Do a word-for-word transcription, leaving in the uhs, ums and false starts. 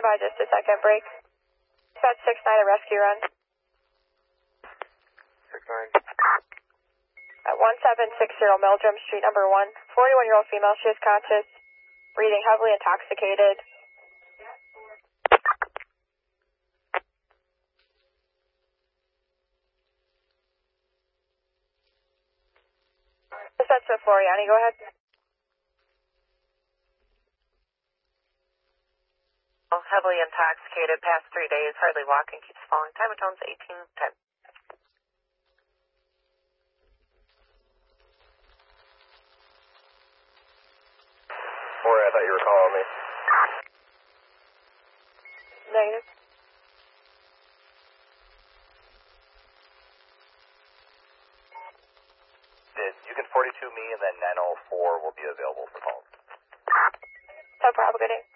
by just a second, break. Dispatch six nine, a rescue run. six nine. At one seven six zero Meldrum Street, number one. forty-one-year-old female, she is conscious, breathing heavily intoxicated. Dispatch to Floriani, go ahead. Heavily intoxicated, past three days, hardly walking, keeps falling. Time of tones eighteen ten. Sorry, I thought you were calling me. Negative. Did you can forty-two me and then nine oh four will be available for calls. No problem, good day.